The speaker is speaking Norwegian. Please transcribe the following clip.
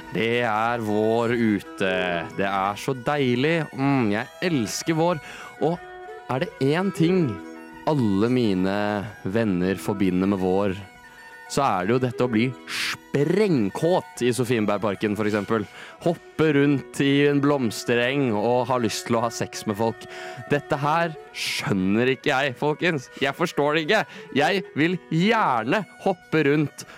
Det vår ute. Det så deilig. Jeg elsker vår. Og det en ting alle mine venner forbinder med vår, så det jo dette å bli sprengkåt i Sofienbergparken, for eksempel. Hoppe rundt i en blomstereng og ha lyst til å ha sex med folk. Dette her skjønner ikke jeg, folkens. Jeg forstår det ikke. Jeg vil gjerne hoppe rundt